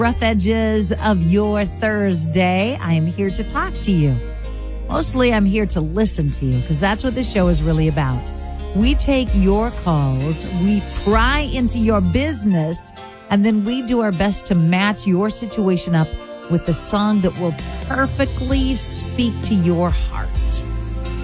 rough edges of your Thursday. I am here to talk to you. Mostly I'm here to listen to you because that's what this show is really about. We take your calls, we pry into your business, and then we do our best to match your situation up with the song that will perfectly speak to your heart.